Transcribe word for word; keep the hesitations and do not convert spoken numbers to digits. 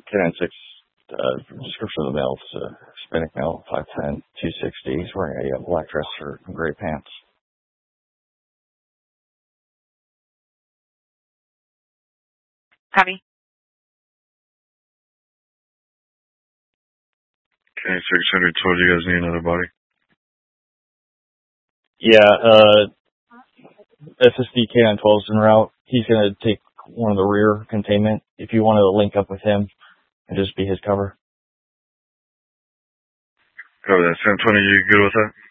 K nine six, uh, description of the male, it's a Hispanic male, five ten, two sixty. He's wearing a uh, black dress or gray pants. Copy. K nine six hundred told you guys need another body. Yeah, uh, S S D K nine twelve is en route. He's going to take one of the rear containment. If you want to link up with him and just be his cover. Cover that. Sam twenty, you good with that?